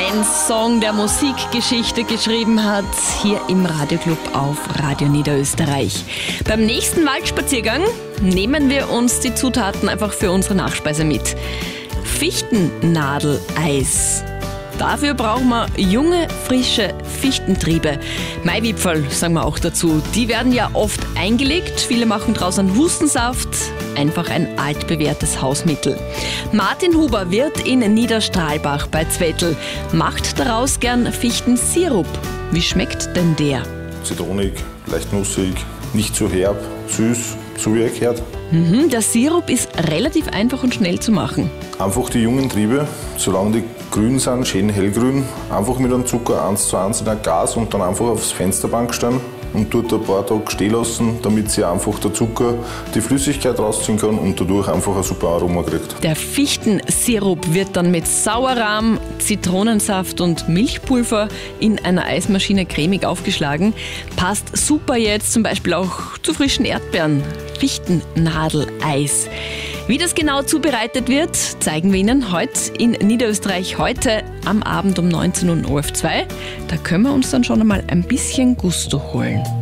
Ein Song, der Musikgeschichte geschrieben hat, hier im Radioclub auf Radio Niederösterreich. Beim nächsten Waldspaziergang nehmen wir uns die Zutaten einfach für unsere Nachspeise mit. Fichtennadeleis. Dafür brauchen wir junge, frische Fichtentriebe. Maiwipferl, sagen wir auch dazu. Die werden ja oft eingelegt. Viele machen draus einen Hustensaft. Einfach ein altbewährtes Hausmittel. Martin Huber, Wirt in Niederstrahlbach bei Zwettl, macht daraus gern Fichtensirup. Wie schmeckt denn der? Zitronig, leicht nussig, nicht zu herb, süß, so wie er gehört. Der Sirup ist relativ einfach und schnell zu machen. Einfach die jungen Triebe, solange die grün sind, schön hellgrün, einfach mit einem Zucker 1:1 in ein Glas und dann einfach aufs Fensterbank stellen und dort ein paar Tage stehen lassen, damit sie einfach der Zucker die Flüssigkeit rausziehen kann und dadurch einfach ein super Aroma kriegt. Der Fichtensirup wird dann mit Sauerrahm, Zitronensaft und Milchpulver in einer Eismaschine cremig aufgeschlagen. Passt super jetzt zum Beispiel auch zu frischen Erdbeeren. Fichtennadeleis. Wie das genau zubereitet wird, zeigen wir Ihnen heute in Niederösterreich heute am Abend um 19 Uhr ORF 2. Da können wir uns dann schon einmal ein bisschen Gusto holen.